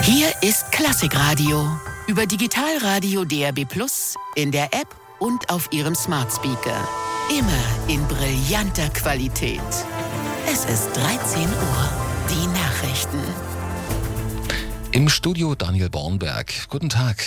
Hier ist Klassikradio. Über Digitalradio DAB+, in der App und auf Ihrem Smart Speaker. Immer in brillanter Qualität. Es ist 13 Uhr. Die Nachrichten. Im Studio Daniel Bornberg. Guten Tag.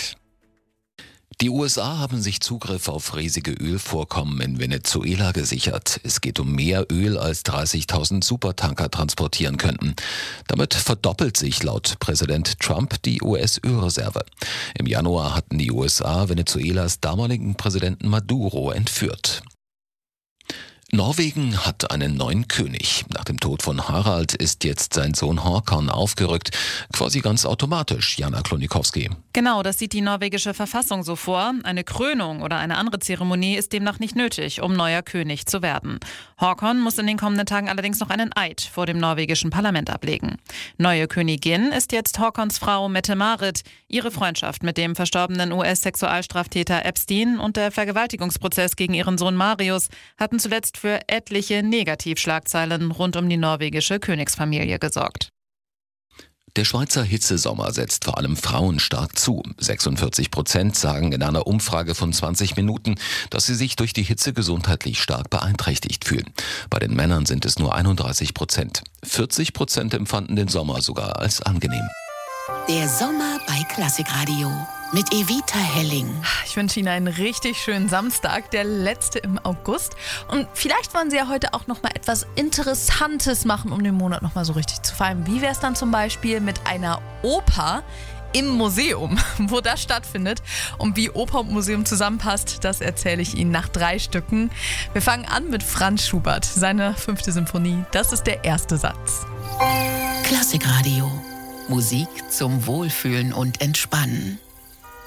Die USA haben sich Zugriff auf riesige Ölvorkommen in Venezuela gesichert. Es geht um mehr Öl, als 30.000 Supertanker transportieren könnten. Damit verdoppelt sich laut Präsident Trump die US-Ölreserve. Im Januar hatten die USA Venezuelas damaligen Präsidenten Maduro entführt. Norwegen hat einen neuen König. Nach dem Tod von Harald ist jetzt sein Sohn Håkon aufgerückt. Quasi ganz automatisch, Jana Klonikowski. Genau, das sieht die norwegische Verfassung so vor. Eine Krönung oder eine andere Zeremonie ist demnach nicht nötig, um neuer König zu werden. Håkon muss in den kommenden Tagen allerdings noch einen Eid vor dem norwegischen Parlament ablegen. Neue Königin ist jetzt Håkons Frau Mette-Marit. Ihre Freundschaft mit dem verstorbenen US-Sexualstraftäter Epstein und der Vergewaltigungsprozess gegen ihren Sohn Marius hatten zuletzt für etliche Negativschlagzeilen rund um die norwegische Königsfamilie gesorgt. Der Schweizer Hitzesommer setzt vor allem Frauen stark zu. 46% sagen in einer Umfrage von 20 Minuten, dass sie sich durch die Hitze gesundheitlich stark beeinträchtigt fühlen. Bei den Männern sind es nur 31%. 40% empfanden den Sommer sogar als angenehm. Der Sommer bei Klassikradio mit Evita Helling. Ich wünsche Ihnen einen richtig schönen Samstag, der letzte im August. Und vielleicht wollen Sie ja heute auch noch mal etwas Interessantes machen, um den Monat noch mal so richtig zu feiern. Wie wäre es dann zum Beispiel mit einer Oper im Museum, wo das stattfindet? Und wie Oper und Museum zusammenpasst, das erzähle ich Ihnen nach 3 Stücken. Wir fangen an mit Franz Schubert, seine 5. Symphonie. Das ist der erste Satz. Klassikradio. Musik zum Wohlfühlen und Entspannen.